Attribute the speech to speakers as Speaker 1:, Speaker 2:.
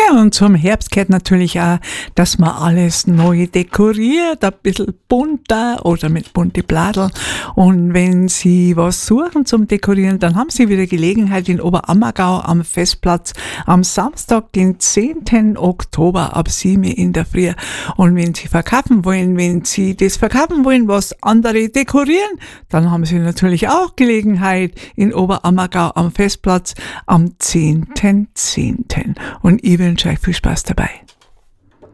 Speaker 1: Ja, und zum Herbst gehört natürlich auch, dass man alles neu dekoriert, ein bisschen bunter oder mit bunte Bladeln. Und wenn Sie was suchen zum Dekorieren, dann haben Sie wieder Gelegenheit in Oberammergau am Festplatz am Samstag, den 10. Oktober ab 7 in der Früh. Und wenn Sie wenn Sie das verkaufen wollen, was andere dekorieren, dann haben Sie natürlich auch Gelegenheit in Oberammergau am Festplatz am 10.10. Und ich wünsche euch viel Spaß dabei.